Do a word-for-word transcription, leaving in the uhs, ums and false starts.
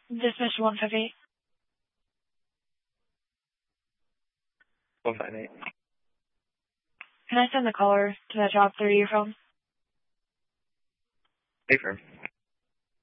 Dismiss one fifty. one five eight. Can I send the caller to that job thirty you're from? Affirm.